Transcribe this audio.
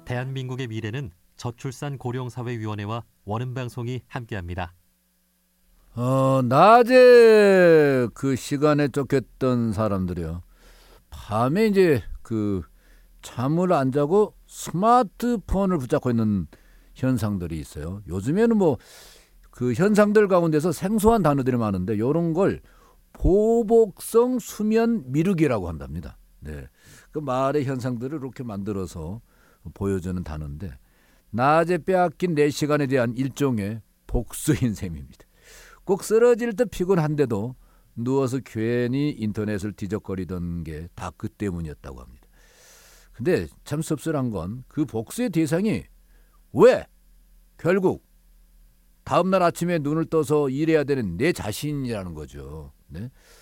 대한민국의 미래는 저출산 고령사회위원회와 원음방송이 함께합니다. 낮에 그 시간에 쫓겼던 사람들이요. 밤에 이제 잠을 안 자고 스마트폰을 붙잡고 있는 현상들이 있어요. 요즘에는 그 현상들 가운데서 생소한 단어들이 많은데 이런 걸 보복성 수면 미루기라고 한답니다. 네. 그 말의 현상들을 이렇게 만들어서 보여주는 단어인데 낮에 빼앗긴 4시간에 대한 일종의 복수인 셈입니다. 꼭 쓰러질 듯 피곤한데도 누워서 괜히 인터넷을 뒤적거리던 게 다 그 때문이었다고 합니다. 근데 참 씁쓸한 건 그 복수의 대상이 왜? 결국 다음날 아침에 눈을 떠서 일해야 되는 내 자신이라는 거죠. 네?